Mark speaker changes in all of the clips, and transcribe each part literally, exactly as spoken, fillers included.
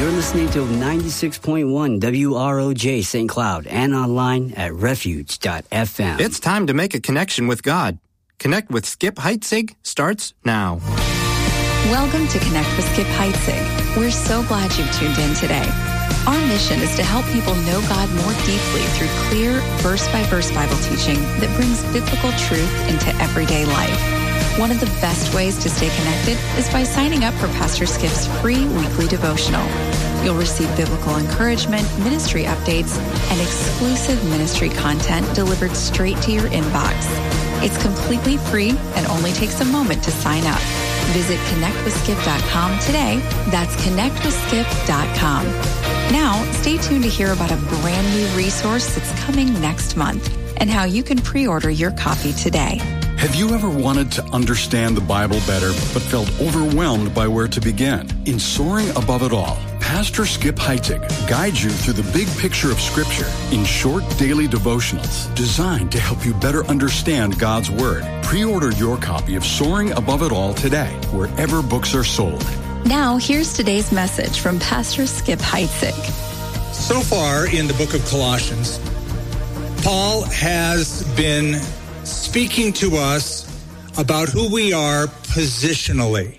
Speaker 1: You're listening to ninety-six point one W R O J Saint Cloud and online at refuge dot f m.
Speaker 2: It's time to make a connection with God. Connect with Skip Heitzig starts now.
Speaker 3: Welcome to Connect with Skip Heitzig. We're so glad you've tuned in today. Our mission is to help people know God more deeply through clear, verse-by-verse Bible teaching that brings biblical truth into everyday life. One of the best ways to stay connected is by signing up for Pastor Skip's free weekly devotional. You'll receive biblical encouragement, ministry updates, and exclusive ministry content delivered straight to your inbox. It's completely free and only takes a moment to sign up. Visit connect with skip dot com today. That's connect with skip dot com. Now, stay tuned to hear about a brand new resource that's coming next month and how you can pre-order your copy today.
Speaker 4: Have you ever wanted to understand the Bible better but felt overwhelmed by where to begin? In Soaring Above It All, Pastor Skip Heitzig guides you through the big picture of Scripture in short daily devotionals designed to help you better understand God's Word. Pre-order your copy of Soaring Above It All today, wherever books are sold.
Speaker 3: Now, here's today's message from Pastor Skip Heitzig.
Speaker 5: So far in the book of Colossians, Paul has been speaking to us about who we are positionally.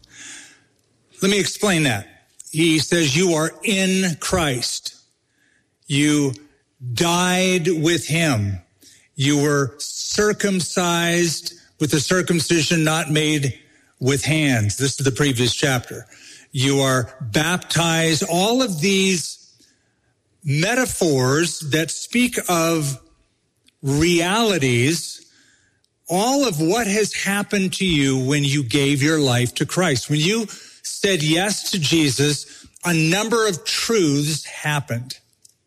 Speaker 5: Let me explain that. He says you are in Christ. You died with him. You were circumcised with a circumcision not made with hands. This is the previous chapter. You are baptized. All of these metaphors that speak of realities, all of what has happened to you when you gave your life to Christ. When you said yes to Jesus, a number of truths happened.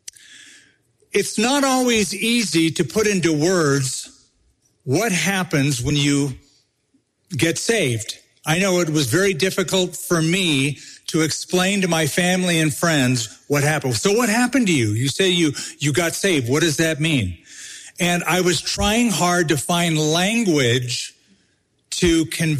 Speaker 5: It's not always easy to put into words what happens when you get saved. I know it was very difficult for me to explain to my family and friends what happened. So what happened to you? You say you, you got saved. What does that mean? And I was trying hard to find language to convey